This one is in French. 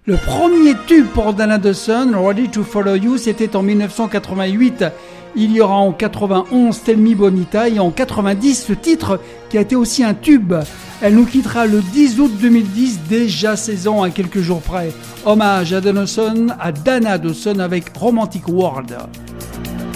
Le premier tube pour Dana Dawson, Ready to Follow You, c'était en 1988. Il y aura en 91 Tell Me Bonita et en 90 ce titre qui a été aussi un tube. Elle nous quittera le 10 août 2010, déjà 16 ans à quelques jours près. Hommage à Dana Dawson avec Romantic World.